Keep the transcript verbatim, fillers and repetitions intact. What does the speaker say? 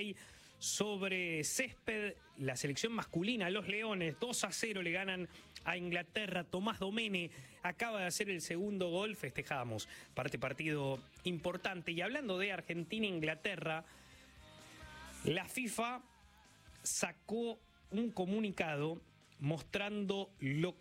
hockey sobre césped, la selección masculina, los Leones, dos a cero le ganan a Inglaterra. Tomás Domene acaba de hacer el segundo gol, festejamos, parte partido importante. Y hablando de Argentina e Inglaterra, la FIFA sacó un comunicado mostrando lo